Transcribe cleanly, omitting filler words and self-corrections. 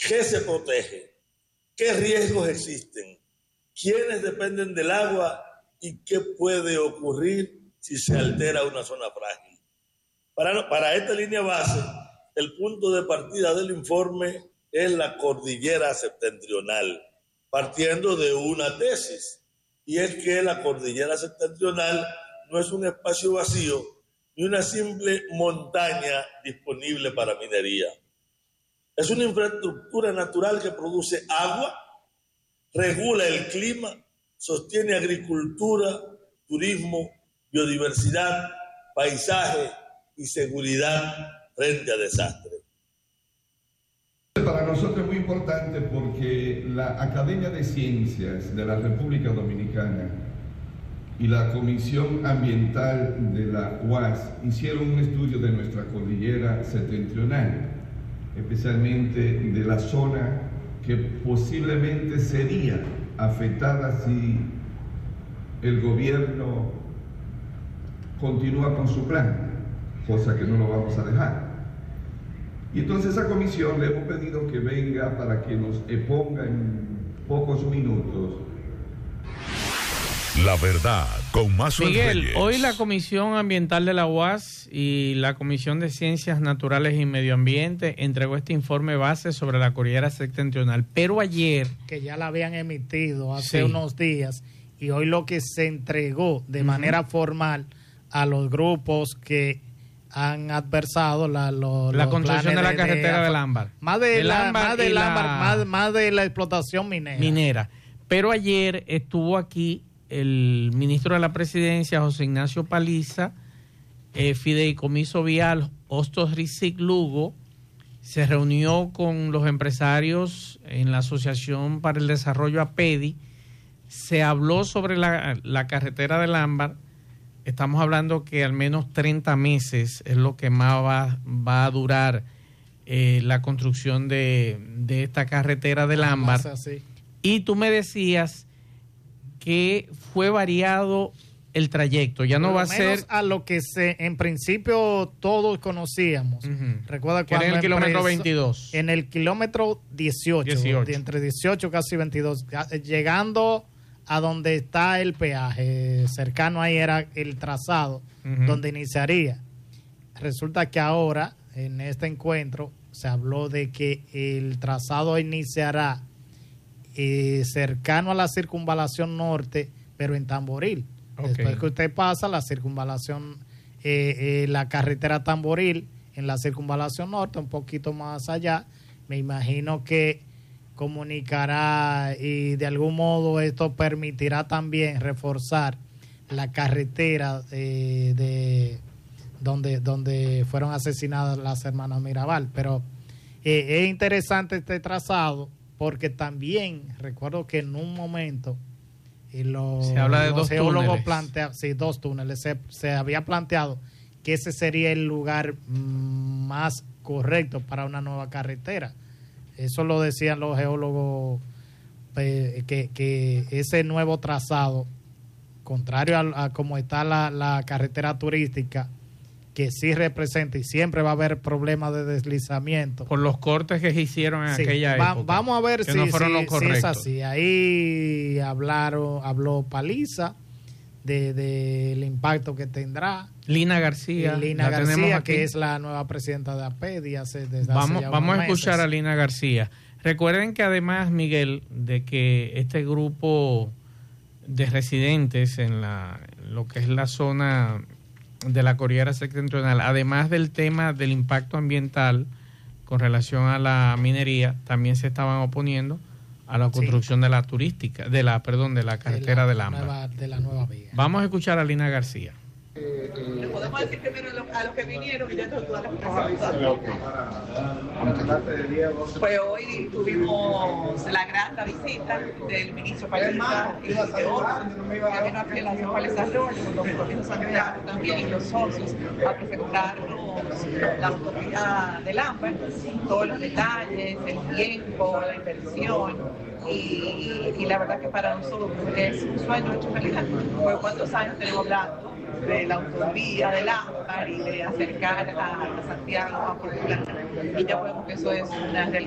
¿Qué se protege? ¿Qué riesgos existen? ¿Quiénes dependen del agua? ¿Y qué puede ocurrir si se altera una zona frágil? Para esta línea base, el punto de partida del informe es la cordillera septentrional, partiendo de una tesis, y es que la cordillera septentrional no es un espacio vacío ni una simple montaña disponible para minería. Es una infraestructura natural que produce agua, regula el clima, sostiene agricultura, turismo, biodiversidad, paisaje y seguridad frente a desastres. Para nosotros es muy importante porque la Academia de Ciencias de la República Dominicana y la Comisión Ambiental de la UAS hicieron un estudio de nuestra cordillera septentrional, especialmente de la zona que posiblemente sería afectada si el gobierno continúa con su plan, cosa que no lo vamos a dejar. Y entonces a esa comisión le hemos pedido que venga para que nos exponga en pocos minutos. La verdad, con Mazuel Miguel, Reyes. hoy la Comisión Ambiental de la UAS y la Comisión de Ciencias Naturales y Medio Ambiente entregó este informe base sobre la cordillera septentrional, pero ayer... Que ya la habían emitido hace unos días, y hoy lo que se entregó de manera formal a los grupos que han adversado la construcción de la carretera del Ámbar. Más de la explotación minera. Pero ayer estuvo aquí el ministro de la Presidencia, José Ignacio Paliza, Fideicomiso Vial, Hostos Rizic Lugo, se reunió con los empresarios en la Asociación para el Desarrollo APEDI, se habló sobre la carretera del Ámbar. Estamos hablando que al menos 30 meses es lo que más va a durar la construcción de esta carretera del Ámbar. Y tú me decías que fue variado el trayecto, ya no va a ser a lo que en principio todos conocíamos. Recuerda cuando en el kilómetro 22. En el kilómetro 18. Entre 18 casi 22, llegando a donde está el peaje, cercano ahí era el trazado donde iniciaría. Resulta que ahora, en este encuentro, se habló de que el trazado iniciará cercano a la circunvalación norte, pero en Tamboril. Después que usted pasa la circunvalación, la carretera Tamboril, en la circunvalación norte, un poquito más allá, me imagino que comunicará y de algún modo esto permitirá también reforzar la carretera de donde fueron asesinadas las hermanas Mirabal. Pero es interesante este trazado porque también recuerdo que en un momento se habla de dos túneles. Dos túneles. Se había planteado que ese sería el lugar más correcto para una nueva carretera. Eso lo decían los geólogos, que ese nuevo trazado, contrario a como está la carretera turística, que sí representa y siempre va a haber problemas de deslizamiento. Por los cortes que se hicieron en aquella época. Vamos a ver si es así. Ahí habló Paliza del impacto que tendrá. Lina García, que es la nueva presidenta de APEDI vamos a escuchar a Lina García. Recuerden que además, Miguel, de que este grupo de residentes en lo que es la zona de la cordillera septentrional, además del tema del impacto ambiental con relación a la minería, también se estaban oponiendo a la construcción de la carretera del Ámbar. De la nueva vía. Vamos a escuchar a Lina García. Le podemos decir primero a los que vinieron y ya todas las presentaciones. Pues hoy tuvimos la grata visita del ministro Paliza y de otros, que vino aquí a la Ciudad de Desarrollo, con los gobiernos sanitarios también, los socios, a presentarnos la autoridad del Ámbar, todos los detalles, el tiempo, la inversión. Y la verdad que para nosotros es un sueño hecho realidad, porque cuántos años tenemos hablando de la autovía del Ámbar y de acercar a Santiago a popular, y ya vemos que eso es una realidad.